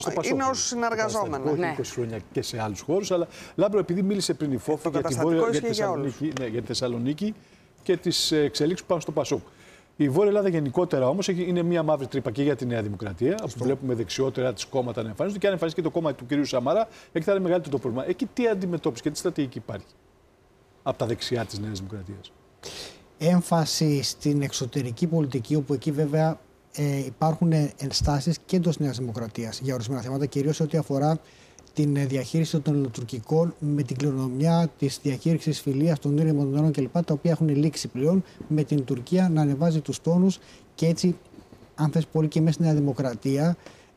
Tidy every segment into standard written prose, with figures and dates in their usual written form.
είναι ως συνεργαζόμενα. Ναι. 20 χρόνια και σε άλλους χώρους. Αλλά Λάμπρο, επειδή μίλησε πριν η Φόφη για τη Θεσσαλονίκη και τις εξελίξεις που πάνε στο Πασόκ. Η Βόρεια Ελλάδα γενικότερα όμως είναι μια μαύρη τρύπα και για τη Νέα Δημοκρατία. Όπου βλέπουμε δεξιότερα της κόμματα να εμφανίζονται και αν εμφανίζεται και το κόμμα του κ. Σαμαρά, εκεί θα είναι μεγαλύτερο το πρόβλημα. Εκεί τι αντιμετώπιση και τι στρατηγική υπάρχει από τα δεξιά της Νέας Δημοκρατίας? Έμφαση στην εξωτερική πολιτική, όπου εκεί βέβαια υπάρχουν ενστάσεις και εντός Νέας Δημοκρατίας για ορισμένα θέματα, κυρίως ό,τι αφορά την διαχείριση των ελληνοτουρκικών με την κληρονομιά της διακήρυξης φιλίας των ήρεμων των νερών κλπ. Τα οποία έχουν λήξει πλέον, με την Τουρκία να ανεβάζει τους τόνους και έτσι, αν θες, πολύ και μέσα στη Νέα Δημοκρατία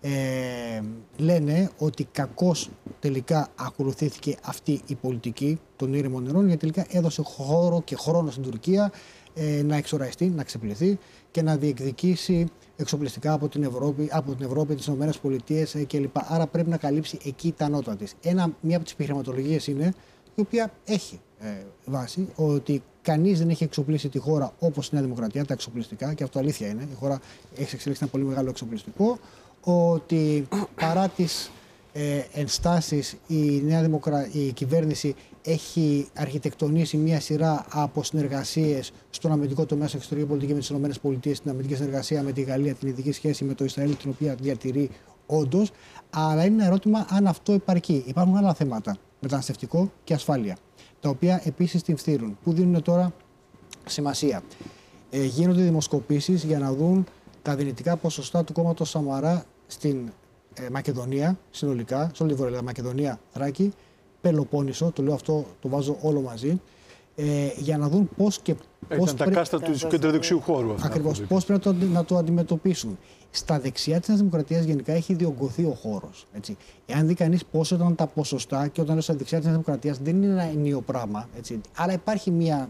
λένε ότι κακώς τελικά ακολουθήθηκε αυτή η πολιτική των ήρεμων νερών, γιατί τελικά έδωσε χώρο και χρόνο στην Τουρκία να εξοραϊστεί, να ξεπληθεί και να διεκδικήσει εξοπλιστικά από την Ευρώπη, τις ΗΠΑ κλπ. Άρα πρέπει να καλύψει εκεί τα νότα της. Μία από τις επιχειρηματολογίες είναι, η οποία έχει βάση, ότι κανείς δεν έχει εξοπλίσει τη χώρα όπως η Νέα Δημοκρατία, τα εξοπλιστικά, και αυτό αλήθεια είναι. Η χώρα έχει εξελίξει ένα πολύ μεγάλο εξοπλιστικό. Ότι παρά τις ενστάσεις η κυβέρνηση έχει αρχιτεκτονήσει μια σειρά από συνεργασίες στον αμυντικό τομέα, στην εξωτερική πολιτική με τις ΗΠΑ, στην αμυντική συνεργασία με τη Γαλλία, την ειδική σχέση με το Ισραήλ, την οποία διατηρεί όντως. Αλλά είναι ένα ερώτημα αν αυτό επαρκεί. Υπάρχουν άλλα θέματα, μεταναστευτικό και ασφάλεια, τα οποία επίσης την φθείρουν, που δίνουν τώρα σημασία. Γίνονται δημοσκοπήσεις για να δουν τα δυνητικά ποσοστά του κόμματος Σαμαρά στην Μακεδονία, συνολικά, σε όλη τη Βόρεια Μακεδονία, Θράκη, Πελοπόννησο, το λέω αυτό, το βάζω όλο μαζί, για να δουν πώς και πώς τα κάστα του κεντροδεξιού χώρου. Ακριβώς, πώς πρέπει να το αντιμετωπίσουν. Στα δεξιά της Δημοκρατίας γενικά έχει διωγγωθεί ο χώρος. Έτσι. Εάν δει κανείς πόσο ήταν τα ποσοστά, και όταν λέω στα δεξιά της Δημοκρατίας δεν είναι ένα ενίο πράγμα. Έτσι. Αλλά υπάρχει μια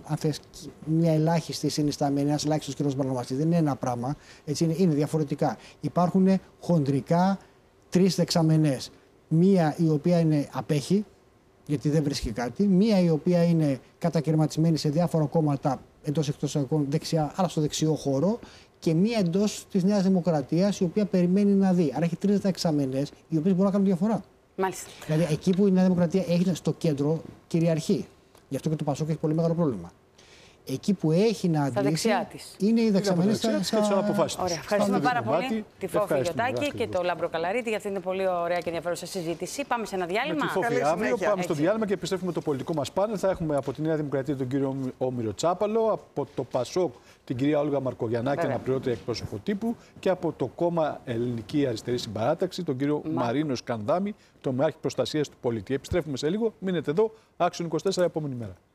ελάχιστη συνισταμένη, ένας ελάχιστος κοινός παρονομαστής. Δεν είναι ένα πράγμα. Έτσι. Είναι διαφορετικά. Υπάρχουν χοντρικά 3 δεξαμενές. Μία η οποία είναι απέχει, γιατί δεν βρίσκει κάτι. Μία η οποία είναι κατακαιρματισμένη σε διάφορα κόμματα εντός εκτός δεξιά, αλλά στο δεξιό χώρο. Και μία εντός της Νέας Δημοκρατίας, η οποία περιμένει να δει. Άρα έχει 3 δεξαμενές, οι οποίες μπορούν να κάνουν διαφορά. Μάλιστα. Δηλαδή εκεί που η Νέα Δημοκρατία έχει στο κέντρο, κυριαρχεί. Γι' αυτό και το Πασόκ έχει πολύ μεγάλο πρόβλημα. Εκεί που έχει να αντλήσει είναι οι δεξαμενές στα αποφάσεις. Ωραία. Ευχαριστούμε πάρα πολύ τη Φόφη Γιωτάκη και τον Λάμπρο Καλαρίτη για αυτήν την πολύ ωραία και ενδιαφέρουσα συζήτηση. Πάμε σε ένα διάλειμμα. Με τη Φόφη αύριο πάμε στο διάλειμμα και επιστρέφουμε το πολιτικό μας πάνελ. Θα έχουμε από τη Νέα Δημοκρατία τον κύριο Όμηρο Τσάπαλο, από το Πασόκ την κυρία Όλγα Μαρκογιαννάκη, αναπληρώτρια εκπρόσωπο τύπου, και από το κόμμα Ελληνική Αριστερή Συμπαράταξη τον κύριο Μαρίνο Σκανδάμη, τον Μάρχη Προστασίας του Πολίτη. Επιστρέφουμε σε λίγο. Μείνετε εδώ. Άξιον 24, επόμενη μέρα.